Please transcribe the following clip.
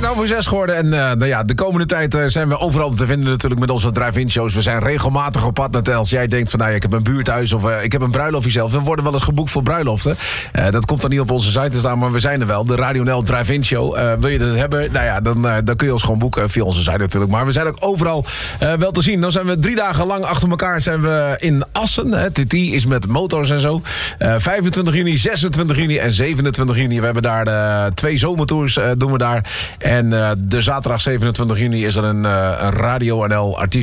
6 geworden. En nou ja, de komende tijd zijn we overal te vinden natuurlijk met onze drive-in shows. We zijn regelmatig op pad. Net als jij denkt van, nou ja, ik heb een buurthuis of ik heb een bruiloftje zelf. We worden wel eens geboekt voor bruiloften. Dat komt dan niet op onze site te staan, maar we zijn er wel. De Radio NL Drive-in Show. Wil je dat hebben? Nou ja, dan kun je ons gewoon boeken via onze site natuurlijk. Maar we zijn ook overal wel te zien. Dan zijn we 3 dagen lang achter elkaar zijn we in Assen. TT is met motors en zo. 25 juni, 26 juni en 27 juni. We hebben daar 2 zomertours doen we daar. En de zaterdag 27 juni is er een Radio NL artiest.